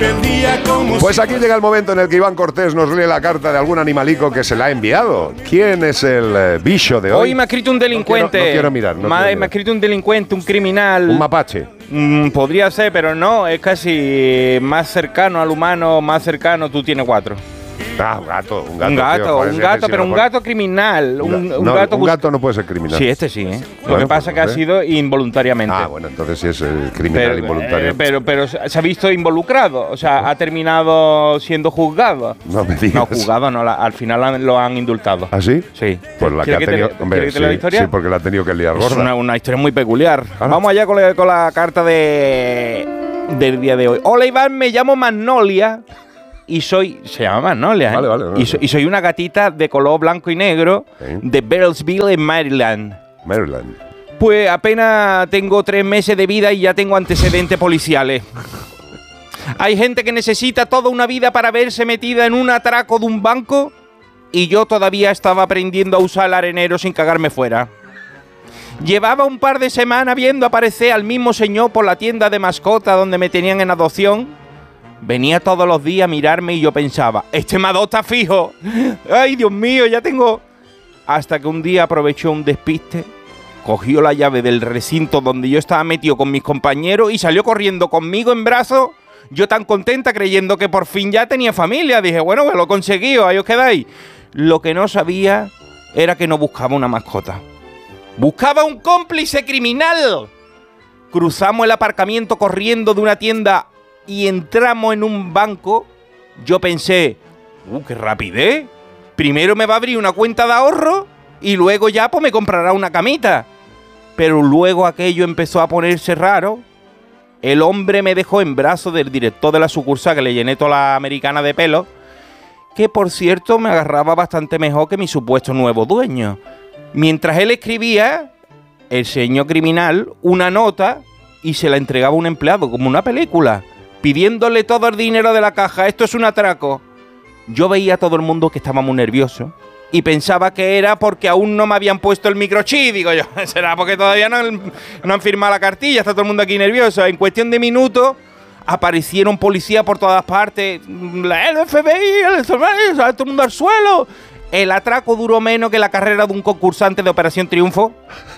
vive el día como Pues aquí llega el momento en el que Iván Cortés nos lee la carta de algún animalico que se la ha enviado. ¿Quién es el bicho de hoy? Hoy me ha escrito un delincuente. No quiero mirar. Me ha escrito un delincuente, un criminal. Un mapache. Podría ser, pero no. Es casi más cercano al humano, más cercano. Tú tienes 4. Ah, un gato. Pero un gato criminal. Un gato no puede ser criminal. Sí, este sí, ¿eh? Lo que pasa es que ha sido involuntariamente. Ah, bueno, entonces sí es criminal involuntario. Pero se ha visto involucrado. O sea, ha terminado siendo juzgado. No me digas. No, juzgado no. Al final lo han indultado. ¿Ah, sí? Sí. Pues la que ha tenido. Hombre, la historia? Sí, porque la ha tenido que liar gorda. Es una historia muy peculiar. Vamos allá con la carta del día de hoy. Hola, Iván, me llamo Magnolia. Y se llama Magnolia, ¿eh? Vale. Y soy una gatita de color blanco y negro de Bearsville, en Maryland. Pues apenas tengo 3 meses de vida y ya tengo antecedentes policiales. Hay gente que necesita toda una vida para verse metida en un atraco de un banco y yo todavía estaba aprendiendo a usar el arenero sin cagarme fuera. Llevaba un par de semanas viendo aparecer al mismo señor por la tienda de mascota donde me tenían en adopción. Venía todos los días a mirarme y yo pensaba, este me adopta fijo. Ay, Dios mío, ya tengo... Hasta que un día aprovechó un despiste, cogió la llave del recinto donde yo estaba metido con mis compañeros y salió corriendo conmigo en brazos. Yo tan contenta creyendo que por fin ya tenía familia. Dije, bueno, pues lo he conseguido, ahí os quedáis. Lo que no sabía era que no buscaba una mascota. ¡Buscaba un cómplice criminal! Cruzamos el aparcamiento corriendo de una tienda y entramos en un banco. Yo pensé, ¡qué rapidez! Primero me va a abrir una cuenta de ahorro y luego ya pues me comprará una camita. Pero luego aquello empezó a ponerse raro. El hombre me dejó en brazos del director de la sucursal, que le llené toda la americana de pelo, que por cierto me agarraba bastante mejor que mi supuesto nuevo dueño. Mientras él escribía, el señor criminal, una nota y se la entregaba a un empleado, como una película, pidiéndole todo el dinero de la caja. Esto es un atraco. Yo veía a todo el mundo que estaba muy nervioso y pensaba que era porque aún no me habían puesto el microchip. Digo yo, será porque todavía no han firmado la cartilla, está todo el mundo aquí nervioso. En cuestión de minutos aparecieron policías por todas partes, el FBI, todo el mundo al suelo. El atraco duró menos que la carrera de un concursante de Operación Triunfo.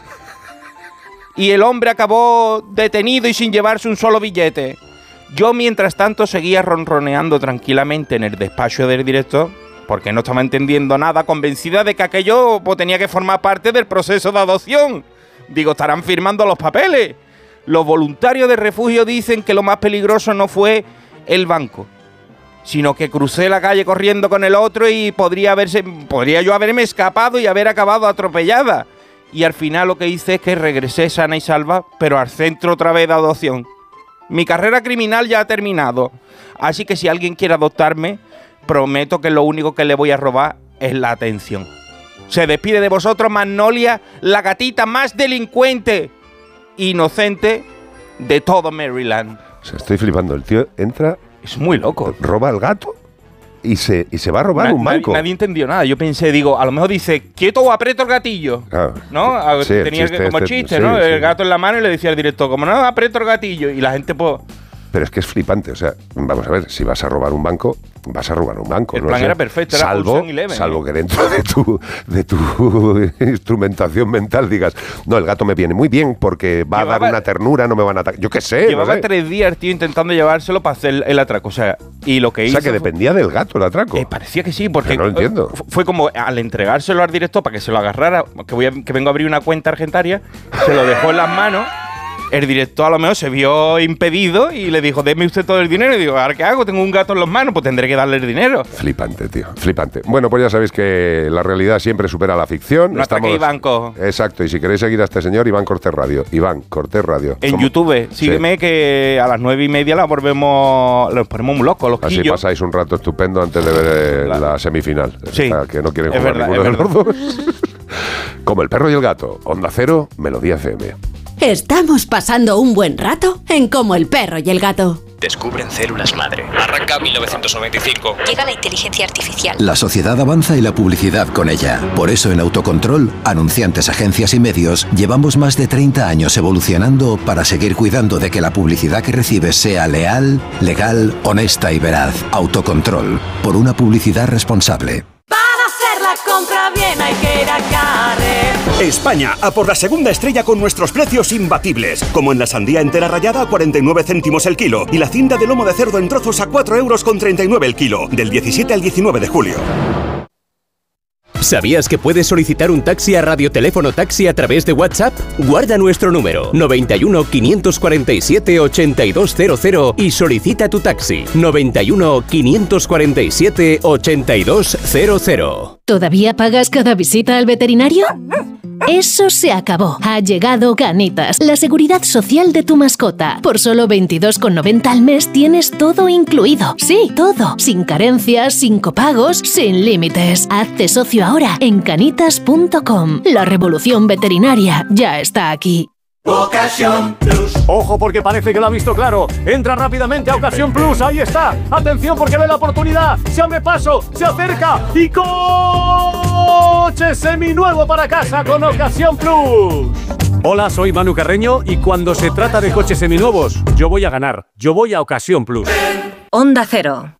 Y el hombre acabó detenido y sin llevarse un solo billete. Yo, mientras tanto, seguía ronroneando tranquilamente en el despacho del director, porque no estaba entendiendo nada, convencida de que aquello pues, tenía que formar parte del proceso de adopción. Digo, estarán firmando los papeles. Los voluntarios de refugio dicen que lo más peligroso no fue el banco, sino que crucé la calle corriendo con el otro y podría yo haberme escapado y haber acabado atropellada. Y al final lo que hice es que regresé sana y salva, pero al centro otra vez de adopción. Mi carrera criminal ya ha terminado, así que si alguien quiere adoptarme, prometo que lo único que le voy a robar es la atención. Se despide de vosotros Magnolia, la gatita más delincuente, inocente de todo Maryland. O sea, estoy flipando. El tío entra... Es muy loco. Roba al gato y se va a robar un banco. Nadie entendió nada. Yo pensé, a lo mejor dice, quieto o aprieto el gatillo. Claro. ¿No? Sí, tenía chiste, como chiste, ¿no? Sí. El gato en la mano y le decía al director, como no, aprieto el gatillo. Y la gente, pues... Pero es que es flipante. O sea, vamos a ver, si vas a robar un banco, vas a robar un banco. El plan era perfecto, era Ocean Eleven. Salvo que dentro de tu instrumentación mental digas, no, el gato me viene muy bien porque va a dar una ternura, no me van a atacar. Yo qué sé. Llevaba 3 días, tío, intentando llevárselo para hacer el atraco. O sea, y lo que hizo... O sea, que dependía del gato el atraco. Parecía que sí, porque... Pero no lo entiendo. Fue como al entregárselo al director para que se lo agarrara, que vengo a abrir una cuenta argentaria, se lo dejó en las manos. El director a lo mejor se vio impedido y le dijo, deme usted todo el dinero. Y digo, ¿ahora qué hago? Tengo un gato en las manos, pues tendré que darle el dinero. Flipante, tío, flipante. Bueno, pues ya sabéis que la realidad siempre supera la ficción. No atraquéis banco. Exacto, y si queréis seguir a este señor, Iván Cortés Radio. Iván Cortés Radio. En YouTube, sígueme, sí, que a las 9:30 los ponemos muy locos, los así quillos. Pasáis un rato estupendo antes de ver la semifinal. Sí. O sea, que no quieren jugar ninguno de los dos. Como el perro y el gato. Onda Cero, Melodía FM. Estamos pasando un buen rato en Como el perro y el gato. Descubren células madre. Arranca 1995. Llega la inteligencia artificial. La sociedad avanza y la publicidad con ella. Por eso en Autocontrol, anunciantes, agencias y medios, llevamos más de 30 años evolucionando para seguir cuidando de que la publicidad que recibes sea leal, legal, honesta y veraz. Autocontrol, por una publicidad responsable. La compra bien hay que ir a Carrer. España, a por la segunda estrella con nuestros precios imbatibles. Como en la sandía entera rallada a 49 céntimos el kilo y la cinta de lomo de cerdo en trozos a 4,39 € el kilo. Del 17 al 19 de julio. ¿Sabías que puedes solicitar un taxi a Radioteléfono Taxi a través de WhatsApp? Guarda nuestro número 91 547 8200 y solicita tu taxi 91 547 8200. ¿Todavía pagas cada visita al veterinario? Eso se acabó. Ha llegado Canitas, la seguridad social de tu mascota. Por solo 22,90 al mes tienes todo incluido. Sí, todo. Sin carencias, sin copagos, sin límites. Hazte socio ahora en canitas.com. La revolución veterinaria ya está aquí. Ocasión Plus. Ojo porque parece que lo ha visto claro. Entra rápidamente a Ocasión Plus. Ahí está. Atención porque ve la oportunidad. Se abre paso, se acerca y coche seminuevo para casa con Ocasión Plus. Hola, soy Manu Carreño y cuando se trata de coches seminuevos, yo voy a ganar. Yo voy a Ocasión Plus. Onda Cero.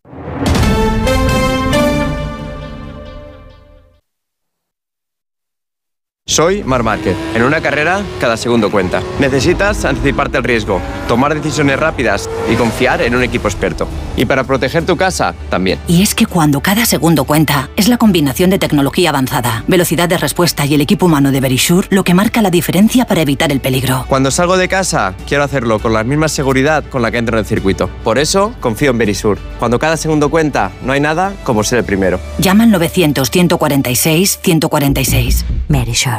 Soy Marc Márquez. En una carrera, cada segundo cuenta. Necesitas anticiparte al riesgo, tomar decisiones rápidas y confiar en un equipo experto. Y para proteger tu casa, también. Y es que cuando cada segundo cuenta, es la combinación de tecnología avanzada, velocidad de respuesta y el equipo humano de Verisure lo que marca la diferencia para evitar el peligro. Cuando salgo de casa, quiero hacerlo con la misma seguridad con la que entro en el circuito. Por eso, confío en Verisure. Cuando cada segundo cuenta, no hay nada como ser el primero. Llama al 900-146-146. Verisure.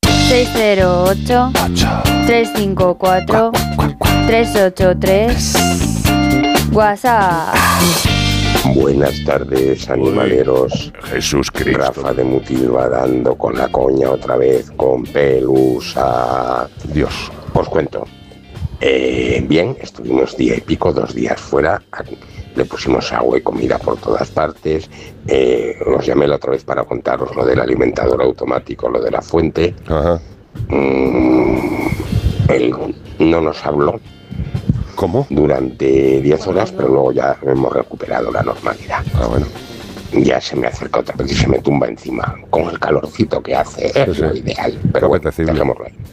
608-354-383 WhatsApp. Buenas tardes, animaleros. Jesús Cristo. Rafa de Mutilva dando con la coña otra vez con Pelusa. Dios. Os cuento. Bien, estuvimos día y pico, 2 días fuera. Le pusimos agua y comida por todas partes. Os llamé la otra vez para contaros lo del alimentador automático, lo de la fuente. Ajá. Él no nos habló. ¿Cómo? Durante 10 horas, pero luego ya hemos recuperado la normalidad. Ah, bueno. Ya se me acerca otra vez y se me tumba encima. Con el calorcito que hace, es lo ideal. Pero bueno, dejémoslo ahí.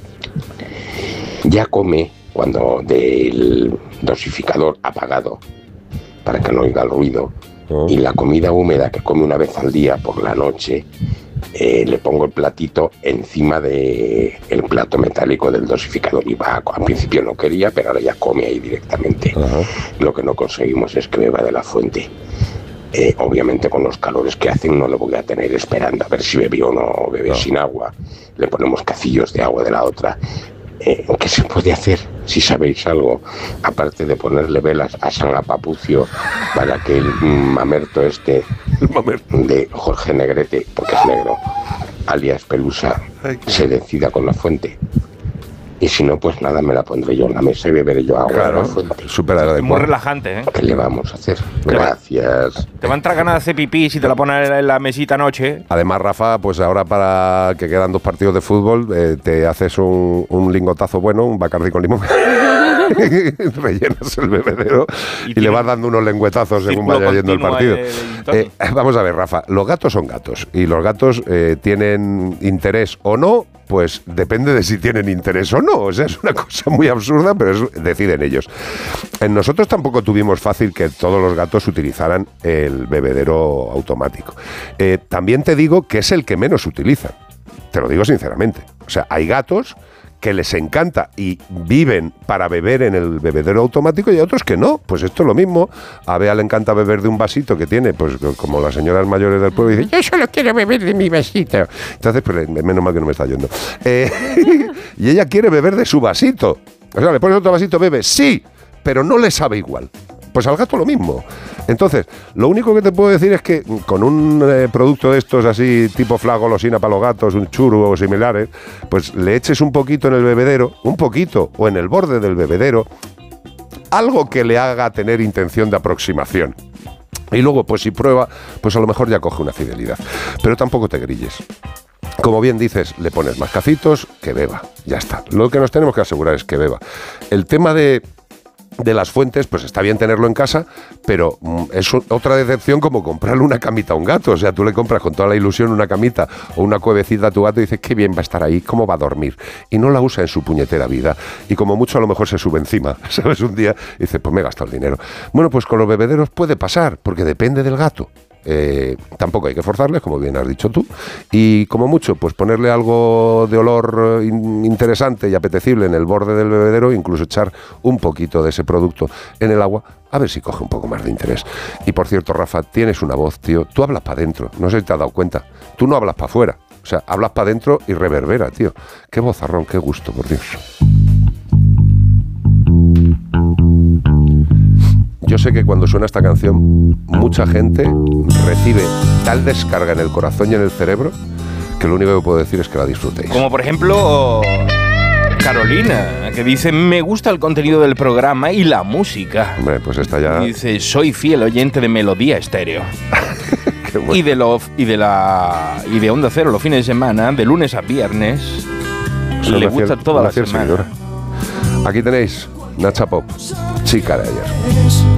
Ya come cuando del dosificador apagado, para que no oiga el ruido, y la comida húmeda que come una vez al día por la noche, le pongo el platito encima del plato metálico del dosificador y va, al principio no quería, pero ahora ya come ahí directamente. Lo que no conseguimos es que beba de la fuente. Obviamente con los calores que hacen no lo voy a tener esperando a ver si bebe o no bebe sin agua. Le ponemos cacillos de agua de la otra. ¿Qué se puede hacer? Si sabéis algo, aparte de ponerle velas a San Apapucio para que el mamerto este de Jorge Negrete, porque es negro, alias Pelusa, se decida con la fuente. Y si no, pues nada, me la pondré yo en la mesa y beberé yo agua. Claro, súper adecuado. Muy relajante, ¿eh? ¿Qué le vamos a hacer? Gracias. Te va a entrar ganas de hacer pipí si te la pones en la mesita anoche. Además, Rafa, pues ahora para que quedan 2 partidos de fútbol, te haces un lingotazo bueno, un Bacardi con limón. Rellenas el bebedero y le vas dando unos lengüetazos según vaya yendo el partido. Vamos a ver, Rafa, los gatos son gatos y los gatos tienen interés o no, pues depende de si tienen interés o no. O sea, es una cosa muy absurda, pero deciden ellos. Nosotros tampoco tuvimos fácil que todos los gatos utilizaran el bebedero automático. También te digo que es el que menos utilizan. Te lo digo sinceramente. O sea, hay gatos que les encanta y viven para beber en el bebedero automático y hay otros que no. Pues esto es lo mismo. A Bea le encanta beber de un vasito que tiene, pues como las señoras mayores del pueblo, y dicen, yo solo quiero beber de mi vasito. Entonces, pues menos mal que no me está yendo. Y ella quiere beber de su vasito. O sea, le pones otro vasito, bebe, sí, pero no le sabe igual. Pues al gato lo mismo. Entonces, lo único que te puedo decir es que con un producto de estos así, tipo flagolosina para los gatos, un churro o similares, pues le eches un poquito en el bebedero, un poquito, o en el borde del bebedero, algo que le haga tener intención de aproximación. Y luego, pues si prueba, pues a lo mejor ya coge una fidelidad. Pero tampoco te grilles. Como bien dices, le pones más cacitos, que beba, ya está. Lo que nos tenemos que asegurar es que beba. El tema de las fuentes, pues está bien tenerlo en casa, pero es otra decepción como comprarle una camita a un gato. O sea, tú le compras con toda la ilusión una camita o una cuevecita a tu gato y dices, qué bien va a estar ahí, cómo va a dormir. Y no la usa en su puñetera vida. Y como mucho a lo mejor se sube encima, ¿sabes? Un día y dices, pues me he gastado el dinero. Bueno, pues con los bebederos puede pasar, porque depende del gato. Tampoco hay que forzarles, como bien has dicho tú, y como mucho, pues ponerle algo de olor interesante y apetecible en el borde del bebedero, incluso echar un poquito de ese producto en el agua, a ver si coge un poco más de interés. Y por cierto, Rafa, tienes una voz, tío, tú hablas para adentro, no sé si te has dado cuenta, tú no hablas para afuera, o sea, hablas para adentro y reverbera, tío. Qué vozarrón, qué gusto, por Dios. Yo sé que cuando suena esta canción, mucha gente recibe tal descarga en el corazón y en el cerebro que lo único que puedo decir es que la disfrutéis. Como por ejemplo Carolina, que dice, me gusta el contenido del programa y la música. Hombre, pues esta ya... Dice, soy fiel oyente de Melodía Estéreo. Bueno. y de Onda Cero los fines de semana, de lunes a viernes. Pues le gusta toda la semana. Seguidora. Aquí tenéis Nacha Pop, chica de ayer.